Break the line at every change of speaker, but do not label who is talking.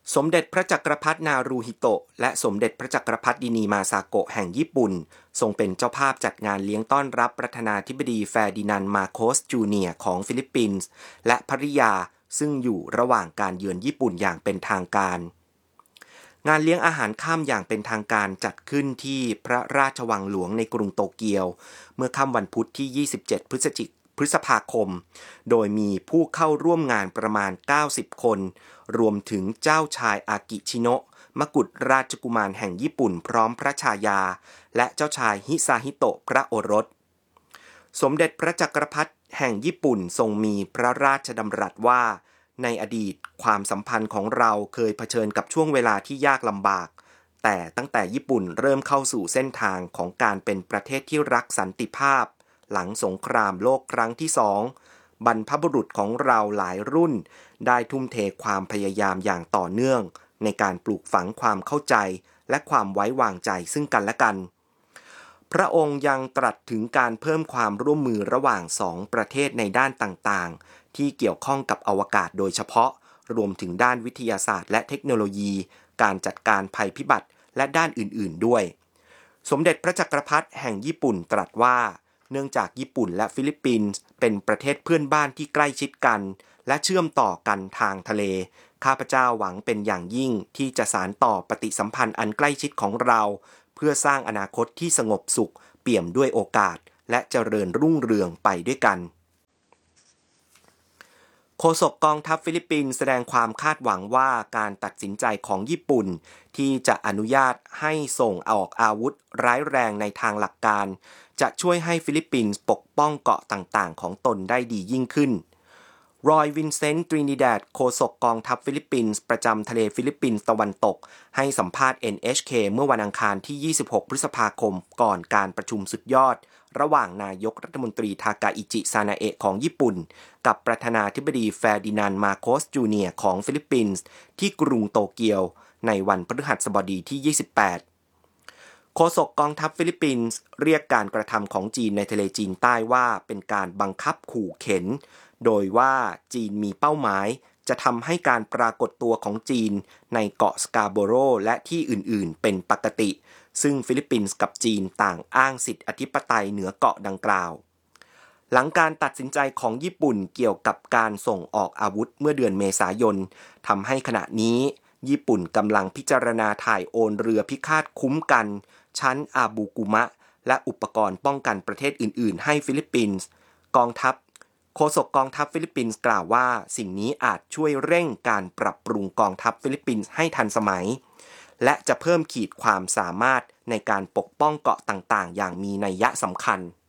สมเด็จพระจักรพรรดินารูฮิโตะและสมเด็จพระจักรพรรดินีมาซาโกะแห่งญี่ปุ่นทรงเป็นเจ้าภาพจัดงานเลี้ยงต้อนรับประธานาธิบดีแฟร์ดินานด์มาโคสจูเนียร์ของฟิลิปปินส์และภริยาซึ่งอยู่ระหว่างการเยือนญี่ปุ่นอย่างเป็นทางการงานเลี้ยงอาหารค่ำอย่างเป็นทางการจัดขึ้นที่พระราชวังหลวงในกรุงโตเกียวเมื่อค่ำวันพุธที่27พฤษภาคมโดยมีผู้เข้าร่วมงานประมาณ90คนรวมถึงเจ้าชายอากิชิโนะมกุฎราชกุมารแห่งญี่ปุ่นพร้อมพระชายาและเจ้าชายฮิซาฮิโตะพระโอรสสมเด็จพระจักรพรรดิแห่งญี่ปุ่นทรงมีพระราชดำรัสว่าในอดีตความสัมพันธ์ของเราเคยเผชิญกับช่วงเวลาที่ยากลำบากแต่ตั้งแต่ญี่ปุ่นเริ่มเข้าสู่เส้นทางของการเป็นประเทศที่รักสันติภาพหลังสงครามโลกครั้งที่2บรรพบุรุษของเราหลายรุ่นได้ทุ่มเทความพยายามอย่างต่อเนื่องในการปลูกฝังความเข้าใจและความไว้วางใจซึ่งกันและกันพระองค์ยังตรัสถึงการเพิ่มความร่วมมือระหว่าง2ประเทศในด้านต่างๆที่เกี่ยวข้องกับอวกาศโดยเฉพาะรวมถึงด้านวิทยาศาสตร์และเทคโนโลยีการจัดการภัยพิบัติและด้านอื่นๆด้วยสมเด็จพระจักรพรรดิแห่งญี่ปุ่นตรัสว่าเนื่องจากญี่ปุ่นและฟิลิปปินส์เป็นประเทศเพื่อนบ้านที่ใกล้ชิดกันและเชื่อมต่อกันทางทะเลข้าพเจ้าหวังเป็นอย่างยิ่งที่จะสานต่อปฏิสัมพันธ์อันใกล้ชิดของเราเพื่อสร้างอนาคตที่สงบสุขเปี่ยมด้วยโอกาสและเจริญรุ่งเรืองไปด้วยกันโฆษกกองทัพฟิลิปปินส์แสดงความคาดหวังว่าการตัดสินใจของญี่ปุ่นที่จะอนุญาตให้ส่งออกอาวุธร้ายแรงในทางหลักการจะช่วยให้ฟิลิปปินส์ปกป้องเกาะต่างๆของตนได้ดียิ่งขึ้นรอยวินเซนต์ ตรินิแดดโฆษกกองทัพฟิลิปปินส์ประจำทะเลฟิลิปปินส์ตะวันตกให้สัมภาษณ์ NHK เมื่อวันอังคารที่26พฤษภาคมก่อนการประชุมสุดยอดระหว่างนายกรัฐมนตรีทากาอิจิซานาเอะของญี่ปุ่นกับประธานาธิบดีแฟร์ดินานด์มาโคสจูเนียร์ของฟิลิปปินส์ที่กรุงโตเกียวในวันพฤหัสบดีที่28โฆษกกองทัพฟิลิปปินส์เรียกการกระทำของจีนในทะเลจีนใต้ว่าเป็นการบังคับขู่เข็นโดยว่าจีนมีเป้าหมายจะทำให้การปรากฏตัวของจีนในเกาะสกาโบโรและที่อื่นๆเป็นปกติซึ่งฟิลิปปินส์กับจีนต่างอ้างสิทธิอธิปไตยเหนือเกาะดังกล่าวหลังการตัดสินใจของญี่ปุ่นเกี่ยวกับการส่งออกอาวุธเมื่อเดือนเมษายนทำให้ขณะนี้ญี่ปุ่นกำลังพิจารณาถ่ายโอนเรือพิฆาตคุ้มกันชั้นอาบูกุมะและอุปกรณ์ป้องกันประเทศอื่นๆให้ฟิลิปปินส์โฆษกกองทัพฟิลิปปินส์กล่าวว่าสิ่งนี้อาจช่วยเร่งการปรับปรุงกองทัพฟิลิปปินส์ให้ทันสมัยและจะเพิ่มขีดความสามารถในการปกป้องเกาะต่างๆอย่างมีนัยสำคัญ